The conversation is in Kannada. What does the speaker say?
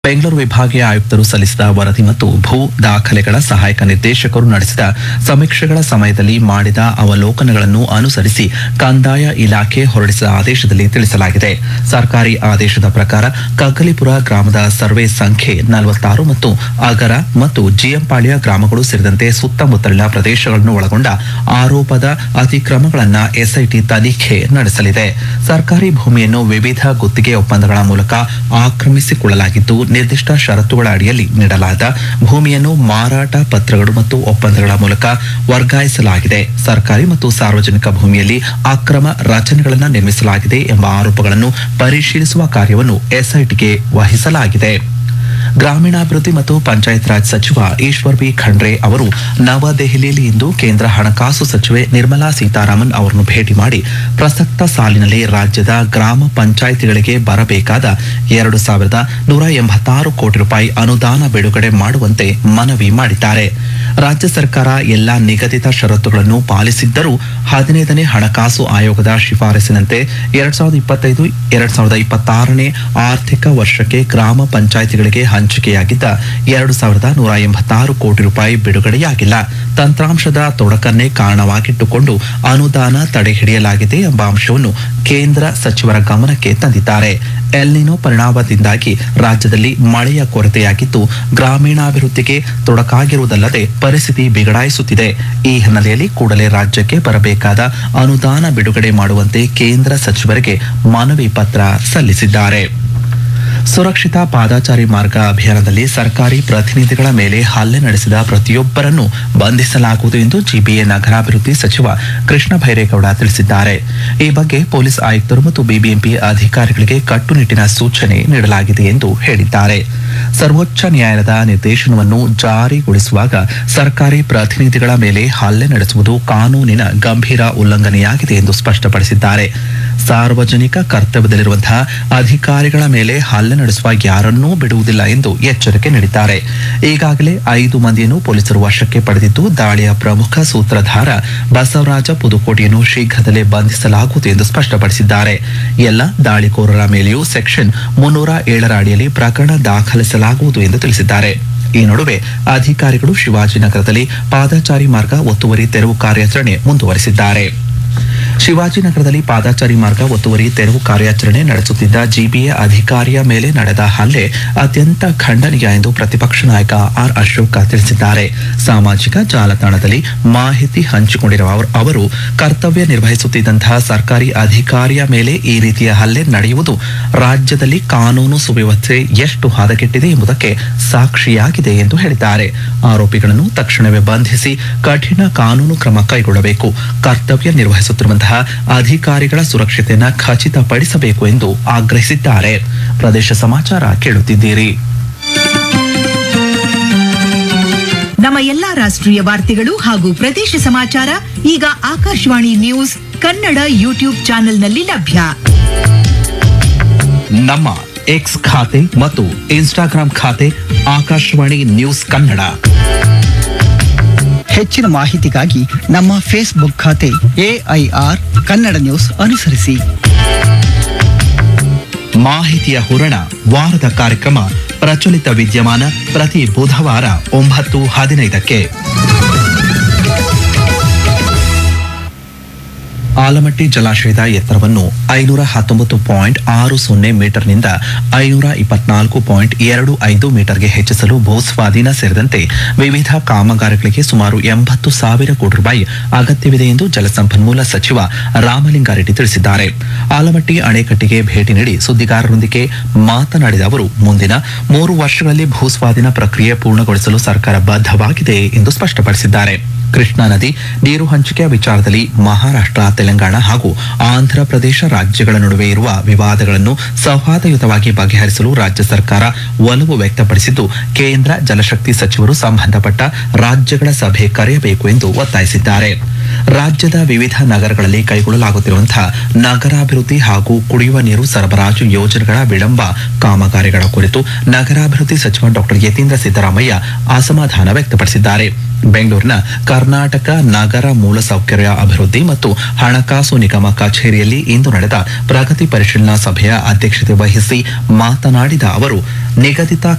ಬೆಂಗಳೂರು ವಿಭಾಗೀಯ ಆಯುಕ್ತರು ಸಲ್ಲಿಸಿದ ವರದಿ ಮತ್ತು ಭೂ ದಾಖಲೆಗಳ ಸಹಾಯಕ ನಿರ್ದೇಶಕರು ನಡೆಸಿದ ಸಮೀಕ್ಷೆಗಳ ಸಮಯದಲ್ಲಿ ಮಾಡಿದ ಅವಲೋಕನಗಳನ್ನು ಅನುಸರಿಸಿ ಕಂದಾಯ ಇಲಾಖೆ ಹೊರಡಿಸಿದ ಆದೇಶದಲ್ಲಿ ತಿಳಿಸಲಾಗಿದೆ. ಸರ್ಕಾರಿ ಆದೇಶದ ಪ್ರಕಾರ ಕಗ್ಗಲಿಪುರ ಗ್ರಾಮದ ಸರ್ವೆ ಸಂಖ್ಯೆ 46 ಮತ್ತು ಅಗರ ಮತ್ತು ಜಿಎಂಪಾಳ್ಯ ಗ್ರಾಮಗಳು ಸೇರಿದಂತೆ ಸುತ್ತಮುತ್ತಲಿನ ಪ್ರದೇಶಗಳನ್ನು ಒಳಗೊಂಡ ಆರೋಪದ ಅತಿಕ್ರಮಗಳನ್ನು ಎಸ್ಐಟಿ ತನಿಖೆ ನಡೆಸಲಿದೆ. ಸರ್ಕಾರಿ ಭೂಮಿಯನ್ನು ವಿವಿಧ ಗುತ್ತಿಗೆ ಒಪ್ಪಂದಗಳ ಮೂಲಕ ಆಕ್ರಮಿಸಿಕೊಳ್ಳಲಾಗಿದ್ದು, ನಿರ್ದಿಷ್ಟ ಷರತ್ತುಗಳ ಅಡಿಯಲ್ಲಿ ನೀಡಲಾದ ಭೂಮಿಯನ್ನು ಮಾರಾಟ ಪತ್ರಗಳು ಮತ್ತು ಒಪ್ಪಂದಗಳ ಮೂಲಕ ವರ್ಗಾಯಿಸಲಾಗಿದೆ. ಸರ್ಕಾರಿ ಮತ್ತು ಸಾರ್ವಜನಿಕ ಭೂಮಿಯಲ್ಲಿ ಅಕ್ರಮ ರಚನೆಗಳನ್ನು ನಿರ್ಮಿಸಲಾಗಿದೆ ಎಂಬ ಆರೋಪಗಳನ್ನು ಪರಿಶೀಲಿಸುವ ಕಾರ್ಯವನ್ನು ಎಸ್ಐಟಿಗೆ ವಹಿಸಲಾಗಿದೆ. ಗ್ರಾಮೀಣಾಭಿವೃದ್ಧಿ ಮತ್ತು ಪಂಚಾಯತ್ ರಾಜ್ ಸಚಿವ ಈಶ್ವರ್ ಬಿ ಖಂಡ್ರೆ ಅವರು ನವದೆಹಲಿಯಲ್ಲಿ ಇಂದು ಕೇಂದ್ರ ಹಣಕಾಸು ಸಚಿವೆ ನಿರ್ಮಲಾ ಸೀತಾರಾಮನ್ ಅವರನ್ನು ಭೇಟಿ ಮಾಡಿ ಪ್ರಸಕ್ತ ಸಾಲಿನಲ್ಲಿ ರಾಜ್ಯದ ಗ್ರಾಮ ಪಂಚಾಯಿತಿಗಳಿಗೆ ಬರಬೇಕಾದ 2,186 ಕೋಟಿ ರೂಪಾಯಿ ಅನುದಾನ ಬಿಡುಗಡೆ ಮಾಡುವಂತೆ ಮನವಿ ಮಾಡಿದ್ದಾರೆ. ರಾಜ್ಯ ಸರ್ಕಾರ ಎಲ್ಲಾ ನಿಗದಿತ ಷರತ್ತುಗಳನ್ನು ಪಾಲಿಸಿದ್ದರೂ 15ನೇ ಹಣಕಾಸು ಆಯೋಗದ ಶಿಫಾರಸಿನಂತೆ 2025-2026ನೇ ಆರ್ಥಿಕ ವರ್ಷಕ್ಕೆ ಗ್ರಾಮ ಪಂಚಾಯಿತಿಗಳಿಗೆ ಹಂಚಿಕೆಯಾಗಿದ್ದ 2,186 ಕೋಟಿ ರೂಪಾಯಿ ಬಿಡುಗಡೆಯಾಗಿಲ್ಲ. ತಂತ್ರಾಂಶದ ತೊಡಕನ್ನೇ ಕಾರಣವಾಗಿಟ್ಟುಕೊಂಡು ಅನುದಾನ ತಡೆಹಿಡಿಯಲಾಗಿದೆ ಎಂಬ ಅಂಶವನ್ನು ಕೇಂದ್ರ ಸಚಿವರ ಗಮನಕ್ಕೆ ತಂದಿದ್ದಾರೆ. ಎಲ್ನಿನೋ ಪರಿಣಾಮದಿಂದಾಗಿ ರಾಜ್ಯದಲ್ಲಿ ಮಳೆಯ ಕೊರತೆಯಾಗಿದ್ದು, ಗ್ರಾಮೀಣಾಭಿವೃದ್ಧಿಗೆ ತೊಡಕಾಗಿರುವುದಲ್ಲದೆ ಪರಿಸ್ಥಿತಿ ಬಿಗಡಾಯಿಸುತ್ತಿದೆ. ಈ ಹಿನ್ನೆಲೆಯಲ್ಲಿ ಕೂಡಲೇ ರಾಜ್ಯಕ್ಕೆ ಬರಬೇಕಾದ ಅನುದಾನ ಬಿಡುಗಡೆ ಮಾಡುವಂತೆ ಕೇಂದ್ರ ಸಚಿವರಿಗೆ ಮನವಿ ಪತ್ರ ಸಲ್ಲಿಸಿದ್ದಾರೆ. ಸುರಕ್ಷಿತ ಪಾದಚಾರಿ ಮಾರ್ಗ ಅಭಿಯಾನದಲ್ಲಿ ಸರ್ಕಾರಿ ಪ್ರತಿನಿಧಿಗಳ ಮೇಲೆ ಹಲ್ಲೆ ನಡೆಸಿದ ಪ್ರತಿಯೊಬ್ಬರನ್ನು ಬಂಧಿಸಲಾಗುವುದು ಎಂದು ಜಿಬಿಎ ನಗರಾಭಿವೃದ್ಧಿ ಸಚಿವ ಕೃಷ್ಣ ಭೈರೇಗೌಡ ತಿಳಿಸಿದ್ದಾರೆ. ಈ ಬಗ್ಗೆ ಪೊಲೀಸ್ ಆಯುಕ್ತರು ಮತ್ತು ಬಿಬಿಎಂಪಿ ಅಧಿಕಾರಿಗಳಿಗೆ ಕಟ್ಟುನಿಟ್ಟಿನ ಸೂಚನೆ ನೀಡಲಾಗಿದೆ ಎಂದು ಹೇಳಿದ್ದಾರೆ. ಸರ್ವೋಚ್ಚ ನ್ಯಾಯಾಲಯದ ನಿರ್ದೇಶನವನ್ನು ಜಾರಿಗೊಳಿಸುವಾಗ ಸರ್ಕಾರಿ ಪ್ರತಿನಿಧಿಗಳ ಮೇಲೆ ಹಲ್ಲೆ ನಡೆಸುವುದು ಕಾನೂನಿನ ಗಂಭೀರ ಉಲ್ಲಂಘನೆಯಾಗಿದೆ ಎಂದು ಸ್ಪಷ್ಟಪಡಿಸಿದ್ದಾರೆ. ಸಾರ್ವಜನಿಕ ಕರ್ತವ್ಯದಲ್ಲಿರುವಂತಹ ಅಧಿಕಾರಿಗಳ ಮೇಲೆ ಹಲ್ಲೆ ನಡೆಸುವ ಯಾರನ್ನೂ ಬಿಡುವುದಿಲ್ಲ ಎಂದು ಎಚ್ಚರಿಕೆ ನೀಡಿದ್ದಾರೆ. ಈಗಾಗಲೇ 5 ಮಂದಿಯನ್ನು ಪೊಲೀಸರು ವಶಕ್ಕೆ ಪಡೆದಿದ್ದು, ದಾಳಿಯ ಪ್ರಮುಖ ಸೂತ್ರಧಾರ ಬಸವರಾಜ ಪುದುಕೋಟೆಯನ್ನು ಶೀಘ್ರದಲ್ಲೇ ಬಂಧಿಸಲಾಗುವುದು ಎಂದು ಸ್ಪಷ್ಟಪಡಿಸಿದ್ದಾರೆ. ಎಲ್ಲ ದಾಳಿಕೋರರ ಮೇಲೆಯೂ ಸೆಕ್ಷನ್ 307 ಅಡಿಯಲ್ಲಿ ಪ್ರಕರಣ ದಾಖಲಿಸಲಾಗುವುದು ಎಂದು ತಿಳಿಸಿದ್ದಾರೆ. ಈ ನಡುವೆ ಅಧಿಕಾರಿಗಳು ಶಿವಾಜಿನಗರದಲ್ಲಿ ಪಾದಚಾರಿ ಮಾರ್ಗ ಒತ್ತುವರಿ ತೆರವು ಕಾರ್ಯಾಚರಣೆ ಮುಂದುವರೆಸಿದ್ದಾರೆ. ಶಿವಾಜಿನಗರದಲ್ಲಿ ಪಾದಚಾರಿ ಮಾರ್ಗ ಒತ್ತುವರಿ ತೆರವು ಕಾರ್ಯಾಚರಣೆ ನಡೆಸುತ್ತಿದ್ದ ಜಿಬಿಎ ಅಧಿಕಾರಿಯ ಮೇಲೆ ನಡೆದ ಹಲ್ಲೆ ಅತ್ಯಂತ ಖಂಡನೀಯ ಎಂದು ಪ್ರತಿಪಕ್ಷ ನಾಯಕ ಆರ್ ಅಶೋಕ ತಿಳಿಸಿದ್ದಾರೆ. ಸಾಮಾಜಿಕ ಜಾಲತಾಣದಲ್ಲಿ ಮಾಹಿತಿ ಹಂಚಿಕೊಂಡಿರುವ ಅವರು ಕರ್ತವ್ಯ ನಿರ್ವಹಿಸುತ್ತಿದ್ದಂತಹ ಸರ್ಕಾರಿ ಅಧಿಕಾರಿಯ ಮೇಲೆ ಈ ರೀತಿಯ ಹಲ್ಲೆ ನಡೆಯುವುದು ರಾಜ್ಯದಲ್ಲಿ ಕಾನೂನು ಸುವ್ಯವಸ್ಥೆ ಎಷ್ಟು ಹದಗೆಟ್ಟಿದೆ ಎಂಬುದಕ್ಕೆ ಸಾಕ್ಷಿಯಾಗಿದೆ ಎಂದು ಹೇಳಿದ್ದಾರೆ. ಆರೋಪಿಗಳನ್ನು ತಕ್ಷಣವೇ ಬಂಧಿಸಿ ಕಠಿಣ ಕಾನೂನು ಕ್ರಮ ಕೈಗೊಳ್ಳಬೇಕು. ಕರ್ತವ್ಯ ನಿರ್ವಹಿಸುತ್ತಿರುವಂತಹ ಅಧಿಕಾರಿಗಳ ಸುರಕ್ಷತೆಯನ್ನು ಖಚಿತಪಡಿಸಬೇಕು ಎಂದು ಆಗ್ರಹಿಸಿದ್ದಾರೆ. ಪ್ರದೇಶ ಸಮಾಚಾರ ಕೇಳುತ್ತಿದ್ದೀರಿ. ನಮ್ಮ ಎಲ್ಲಾ ರಾಷ್ಟ್ರೀಯ ವಾರ್ತೆಗಳು ಹಾಗೂ ಪ್ರದೇಶ ಸಮಾಚಾರ ಈಗ ಆಕಾಶವಾಣಿ ನ್ಯೂಸ್ ಕನ್ನಡ ಯೂಟ್ಯೂಬ್ ಚಾನೆಲ್ನಲ್ಲಿ ಲಭ್ಯ. ನಮ್ಮ ಎಕ್ಸ್ ಖಾತೆ ಮತ್ತು ಇನ್ಸ್ಟಾಗ್ರಾಂ ಖಾತೆ ಆಕಾಶವಾಣಿ ನ್ಯೂಸ್ ಕನ್ನಡ. ಹೆಚ್ಚಿನ ಮಾಹಿತಿಗಾಗಿ ನಮ್ಮ ಫೇಸ್ಬುಕ್ ಖಾತೆ AIR ಕನ್ನಡ ನ್ಯೂಸ್ ಅನುಸರಿಸಿ. ಮಾಹಿತಿಯ ಹೂರಣ ವಾರದ ಕಾರ್ಯಕ್ರಮ ಪ್ರಚಲಿತ ವಿದ್ಯಮಾನ ಪ್ರತಿ ಬುಧವಾರ 9:15ಕ್ಕೆ. ಆಲಮಟ್ಟಿ ಜಲಾಶಯದ ಎತ್ತರವನ್ನು 519.60 ಮೀಟರ್ನಿಂದ 524.25 ಮೀಟರ್ಗೆ ಹೆಚ್ಚಿಸಲು ಭೂಸ್ವಾಧೀನ ಸೇರಿದಂತೆ ವಿವಿಧ ಕಾಮಗಾರಿಗಳಿಗೆ ಸುಮಾರು 80,000 ಕೋಟಿ ರೂಪಾಯಿ ಅಗತ್ಯವಿದೆ ಎಂದು ಜಲಸಂಪನ್ಮೂಲ ಸಚಿವ ರಾಮಲಿಂಗಾರೆಡ್ಡಿ ತಿಳಿಸಿದ್ದಾರೆ. ಆಲಮಟ್ಟಿ ಅಣೆಕಟ್ಟಿಗೆ ಭೇಟಿ ನೀಡಿ ಸುದ್ದಿಗಾರರೊಂದಿಗೆ ಮಾತನಾಡಿದ ಅವರು, ಮುಂದಿನ 3 ವರ್ಷಗಳಲ್ಲಿ ಭೂಸ್ವಾಧೀನ ಪ್ರಕ್ರಿಯೆ ಪೂರ್ಣಗೊಳಿಸಲು ಸರ್ಕಾರ ಬದ್ಧವಾಗಿದೆ ಎಂದು ಸ್ಪಷ್ಟಪಡಿಸಿದ್ದಾರೆ. ಕೃಷ್ಣಾ ನದಿ ನೀರು ಹಂಚಿಕೆಯ ವಿಚಾರದಲ್ಲಿ ಮಹಾರಾಷ್ಟ್ರ, ತೆಲಂಗಾಣ ಹಾಗೂ ಆಂಧ್ರ ಪ್ರದೇಶ ರಾಜ್ಯಗಳ ನಡುವೆ ಇರುವ ವಿವಾದಗಳನ್ನು ಸೌಹಾರ್ದಯುತವಾಗಿ ಬಗೆಹರಿಸಲು ರಾಜ್ಯ ಸರ್ಕಾರ ಒಲವು ವ್ಯಕ್ತಪಡಿಸಿದ್ದು, ಕೇಂದ್ರ ಜಲಶಕ್ತಿ ಸಚಿವರು ಸಂಬಂಧಪಟ್ಟ ರಾಜ್ಯಗಳ ಸಭೆ ಕರೆಯಬೇಕು ಎಂದು ಒತ್ತಾಯಿಸಿದ್ದಾರೆ. ರಾಜ್ಯದ ವಿವಿಧ ನಗರಗಳಲ್ಲಿ ಕೈಗೊಳ್ಳಲಾಗುತ್ತಿರುವಂತಹ ನಗರಾಭಿವೃದ್ಧಿ ಹಾಗೂ ಕುಡಿಯುವ ನೀರು ಸರಬರಾಜು ಯೋಜನೆಗಳ ವಿಳಂಬ ಕಾಮಗಾರಿಗಳ ಕುರಿತು ನಗರಾಭಿವೃದ್ಧಿ ಸಚಿವ ಡಾಕ್ಟರ್ ಯತೀಂದ್ರ ಸಿದ್ದರಾಮಯ್ಯ ಅಸಮಾಧಾನ ವ್ಯಕ್ತಪಡಿಸಿದ್ದಾರೆ. ಬೆಂಗಳೂರಿನ ಕರ್ನಾಟಕ ನಗರ ಮೂಲಸೌಕರ್ಯ ಅಭಿವೃದ್ಧಿ ಮತ್ತು ಹಣ ಹಣಕಾಸು ನಿಗಮ ಕಚೇರಿಯಲ್ಲಿ ಇಂದು ನಡೆದ ಪ್ರಗತಿ ಪರಿಶೀಲನಾ ಸಭೆಯ ಅಧ್ಯಕ್ಷತೆ ವಹಿಸಿ ಮಾತನಾಡಿದ ಅವರು ನಿಗದಿತ